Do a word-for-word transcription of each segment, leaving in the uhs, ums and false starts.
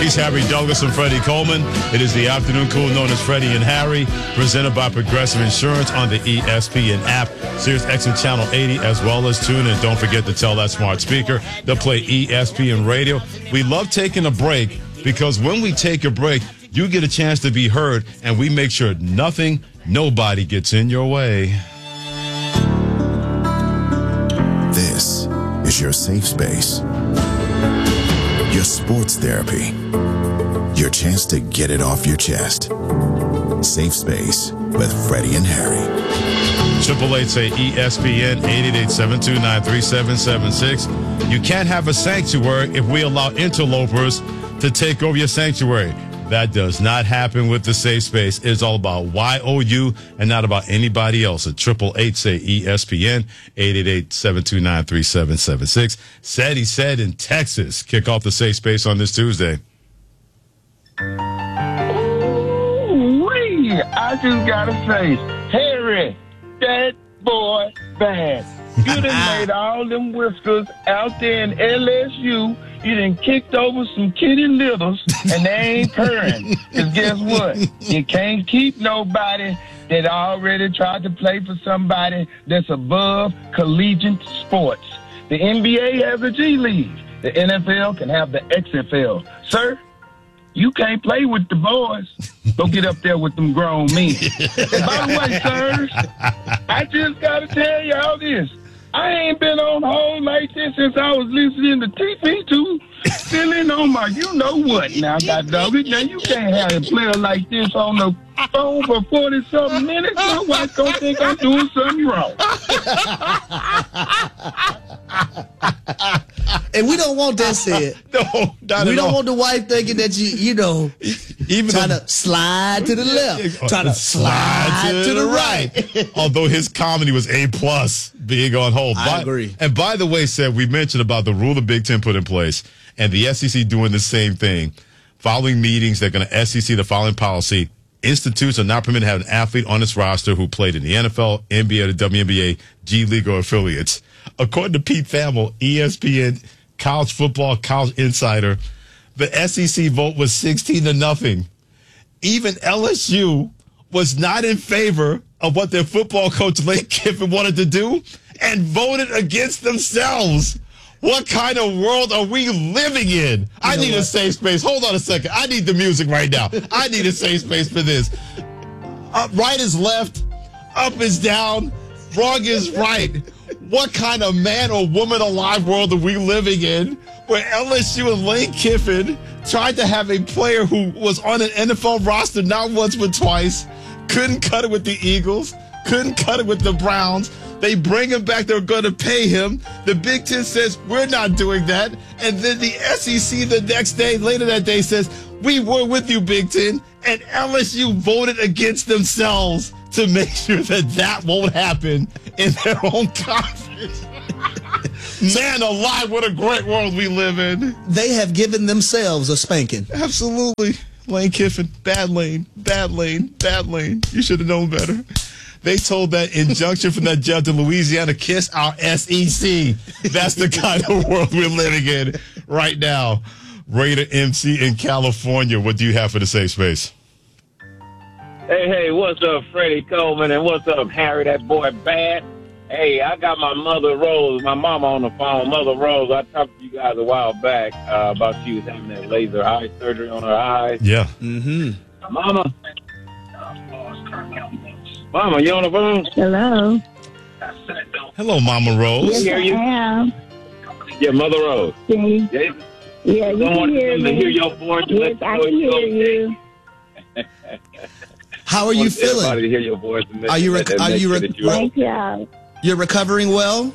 He's Harry Douglas and Freddie Coleman. It is the afternoon cool known as Freddie and Harry, presented by Progressive Insurance on the E S P N app, Sirius X M Channel eighty, as well as tune in. Don't forget to tell that smart speaker to play E S P N Radio. We love taking a break because when we take a break, you get a chance to be heard, and we make sure nothing, nobody gets in your way. This is your safe space. Your sports therapy. Your chance to get it off your chest. Safe Space with Freddie and Harry. Triple eight say E S P N, eight eight eight, seven two nine, three seven seven six. You can't have a sanctuary if we allow interlopers to take over your sanctuary. That does not happen with the Safe Space. It's all about Y O U and not about anybody else. At triple eight say E S P N, eight eight eight, seven two nine, three seven seven six. Said he said in Texas. Kick off the Safe Space on this Tuesday. Ooh-wee. I just gotta say, Harry, that boy bad. You done made all them whiskers out there in L S U. You done kicked over some kitty littles, and they ain't purring. Because guess what? You can't keep nobody that already tried to play for somebody that's above collegiate sports. The N B A has a G League. The N F L can have the X F L. Sir, you can't play with the boys. Go get up there with them grown men. And by the way, sirs, I just got to tell y'all this. I ain't been on hold like this since I was listening to T P two. Still in on my you-know-what now, God dog it. Now, you can't have a player like this on the phone for forty-something minutes. My wife gonna think I'm doing something wrong. And we don't want that said. No, not We at don't all. want the wife thinking that you, you know, Even trying the- to slide to the left, trying to slide to, to the right. Although his comedy was A plus, being on hold. I By- agree. And by the way, said we mentioned about the rule the Big Ten put in place, and the S E C doing the same thing. Following meetings, they're going to S E C the following policy. Institutes are not permitted to have an athlete on its roster who played in the N F L, N B A, the W N B A, G League, or affiliates. According to Pete Thamel, E S P N, College Football, College Insider, the S E C vote was sixteen to nothing. Even L S U was not in favor of what their football coach Lane Kiffin wanted to do and voted against themselves. What kind of world are we living in? You I need what? a safe space. Hold on a second. I need the music right now. I need a safe space for this. Uh, right is left. Up is down. Wrong is right. What kind of man or woman alive world are we living in where L S U and Lane Kiffin tried to have a player who was on an N F L roster not once but twice, couldn't cut it with the Eagles, couldn't cut it with the Browns. They bring him back. They're going to pay him. The Big Ten says, we're not doing that. And then the S E C the next day, later that day, says, we were with you, Big Ten. And L S U voted against themselves to make sure that that won't happen in their own conference. Man alive, what a great world we live in. They have given themselves a spanking. Absolutely. Lane Kiffin, bad lane, bad lane, bad lane. You should have known better. They told that injunction from that judge in Louisiana, kiss our S E C. That's the kind of world we're living in right now. Raider M C in California, what do you have for the safe space? Hey, hey, what's up, Freddie Coleman, and what's up, Harry, that boy bad? Hey, I got my mother Rose, my mama on the phone. Mother Rose, I talked to you guys a while back uh, about she was having that laser eye surgery on her eyes. Yeah. Mm-hmm. Mama. Mama, you on the phone? Hello. Hello, Mama Rose. Yes, hear you? I am. Yeah, Mother Rose. Can you, Yeah, yeah, you someone can hear to me. hear your voice. and Yes, let I you know can it's hear okay. you. How are you Want everybody feeling? to hear your voice. And Are you and- rec- and are make you sure rec- that you're Thank you. You're recovering well?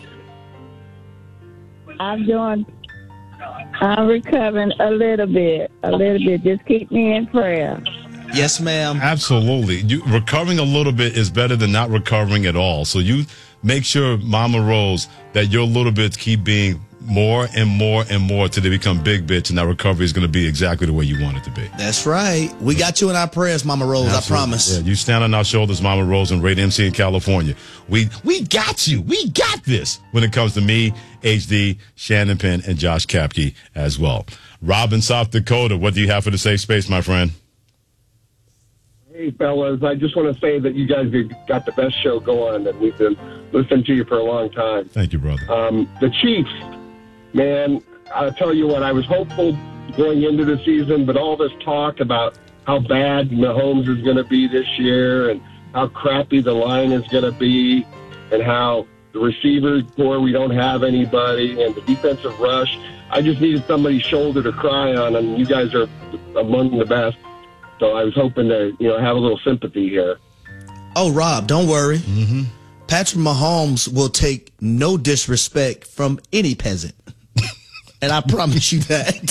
I'm doing, I'm recovering a little bit, a little bit. Just keep me in prayer. Yes, ma'am. Absolutely. You, recovering a little bit is better than not recovering at all. So you make sure, Mama Rose, that your little bits keep being more and more and more till they become big bits, and that recovery is going to be exactly the way you want it to be. That's right. We got you in our prayers, Mama Rose. Absolutely. I promise. Yeah, you stand on our shoulders, Mama Rose, and Rate M C in California. We we got you. We got this when it comes to me, H D, Shannon Penn, and Josh Kapke as well. Rob in South Dakota, what do you have for the safe space, my friend? Hey, fellas, I just want to say that you guys got the best show going, and we've been listening to you for a long time. Thank you, brother. Um, the Chiefs, man, I'll tell you what, I was hopeful going into the season, but all this talk about how bad Mahomes is going to be this year and how crappy the line is going to be and how the receiver core, we don't have anybody, and the defensive rush, I just needed somebody's shoulder to cry on, and you guys are among the best. So I was hoping to, you know, have a little sympathy here. Oh, Rob, don't worry. Mm-hmm. Patrick Mahomes will take no disrespect from any peasant. And I promise you that.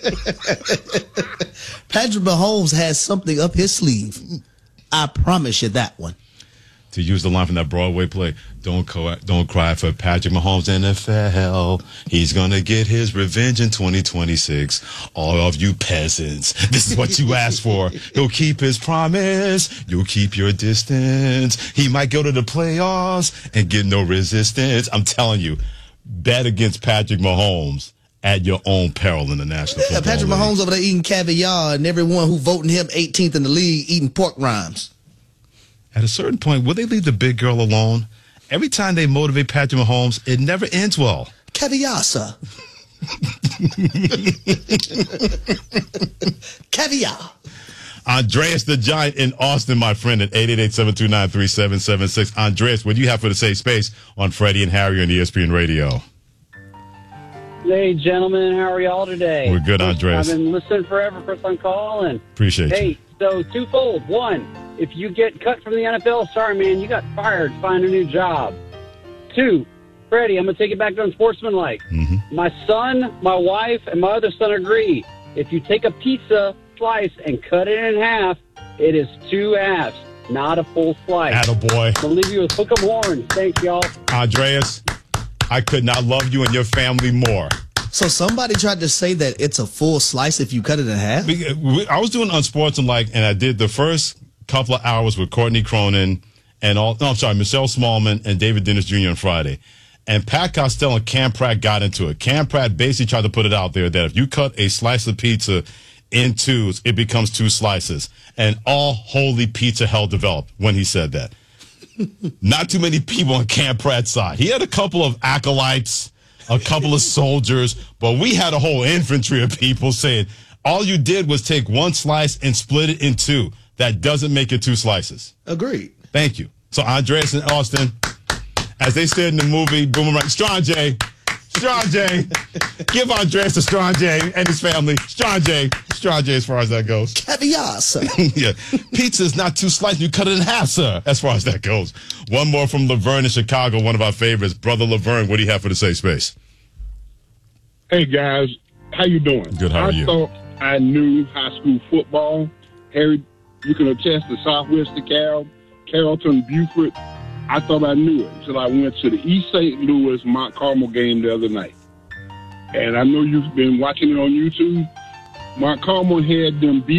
Patrick Mahomes has something up his sleeve. I promise you that one. To use the line from that Broadway play, don't co- don't cry for Patrick Mahomes N F L. He's going to get his revenge in twenty twenty-six. All of you peasants, this is what you asked for. He'll keep his promise. You'll keep your distance. He might go to the playoffs and get no resistance. I'm telling you, bet against Patrick Mahomes at your own peril in the National Yeah, Football Patrick League. Mahomes over there eating caviar and everyone who voting him eighteenth in the league eating pork rinds. At a certain point, will they leave the big girl alone? Every time they motivate Patrick Mahomes, it never ends well. Caviar, sir. Caviar. Andreas the Giant in Austin, my friend, at eight eight eight, seven two nine, three seven seven six. Andreas, what do you have for the safe space on Freddie and Harry on E S P N Radio? Hey, gentlemen, how are y'all today? We're good, Andreas. I've been listening forever, first time calling. Appreciate hey, you. so twofold. One, if you get cut from the N F L, sorry, man, you got fired. Find a new job. Two, Freddie, I'm going to take it back to unsportsmanlike. Mm-hmm. My son, my wife, and my other son agree. If you take a pizza slice and cut it in half, it is two halves, not a full slice. Attaboy. I'll leave you with hook 'em horns. Thanks, y'all. Andreas, I could not love you and your family more. So somebody tried to say that it's a full slice if you cut it in half? I was doing Unsportsmanlike, and I did the first couple of hours with Courtney Cronin and all, no, I'm sorry, Michelle Smallman and David Dennis Junior on Friday. And Pat Costello and Cam Pratt got into it. Cam Pratt basically tried to put it out there that if you cut a slice of pizza in twos, it becomes two slices. And all holy pizza hell developed when he said that. Not too many people on Cam Pratt's side. He had a couple of acolytes, a couple of soldiers, but we had a whole infantry of people saying all you did was take one slice and split it in two. That doesn't make it two slices. Agreed. Thank you. So Andreas and Austin, as they said in the movie Boomerang, Strong J, Strong J, give Andreas a Strong J and his family, Strong J, Strong J as far as that goes. Caviar, sir. Yeah, pizza is not two slices. You cut it in half, sir, as far as that goes. One more from Laverne in Chicago, one of our favorites. Brother Laverne, what do you have for the safe space? Hey, guys. How you doing? Good, how are I you? I thought I knew high school football. Harry, you can attest to Southwest DeKalb, Carrollton, Beaufort. I thought I knew it until I went to the East Saint Louis Mount Carmel game the other night. And I know you've been watching it on YouTube. Mount Carmel had them beat